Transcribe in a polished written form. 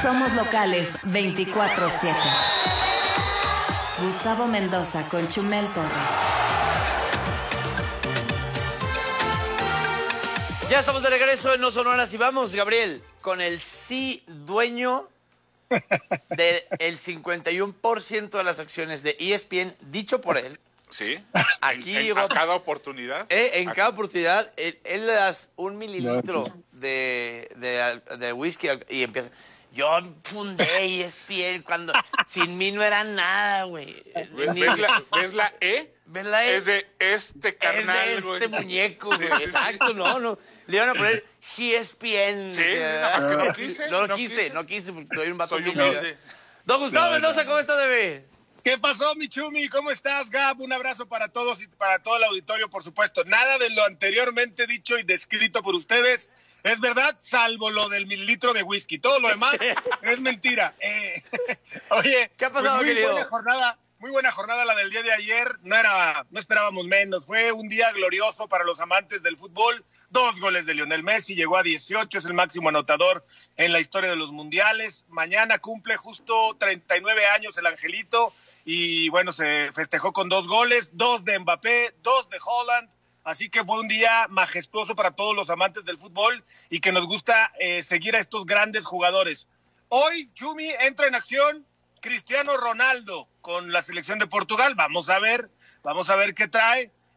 Somos locales 24/7. Gustavo Mendoza con Chumel Torres. Ya estamos de regreso en No Sonoras y vamos, Gabriel, con el sí dueño del 51% de las acciones de ESPN, dicho por él. Sí, Aquí a cada oportunidad. En cada oportunidad, él le das 1 mililitro de whisky y empieza. Yo fundé ESPN cuando sin mí no era nada, güey. ¿Ves la E? ¿Ves la E? Es de este carnal, es de este güey. muñeco, güey. Sí, sí, sí. Exacto, no. Le iban a poner ESPN. Sí, nada más que no quise. No quise porque soy un vato Soy humilde. humilde. Don Gustavo Mendoza, ¿cómo está, bebé? ¿Qué pasó, mi Chumi? ¿Cómo estás, Gab? Un abrazo para todos y para todo el auditorio, por supuesto. Nada de lo anteriormente dicho y descrito por ustedes es verdad, salvo lo del mililitro de whisky. Todo lo demás es mentira. Oye, ¿qué ha pasado, pues querido? Muy buena jornada la del día de ayer. No esperábamos menos. Fue un día glorioso para los amantes del fútbol. 2 goles de Lionel Messi, llegó a 18, es el máximo anotador en la historia de los mundiales. Mañana cumple justo 39 años el Angelito. Y bueno, se festejó con 2 goles, 2 de Mbappé, 2 de Haaland. Así que fue un día majestuoso para todos los amantes del fútbol y que nos gusta seguir a estos grandes jugadores. Hoy, Chumi, entra en acción Cristiano Ronaldo con la selección de Portugal. Vamos a ver qué trae.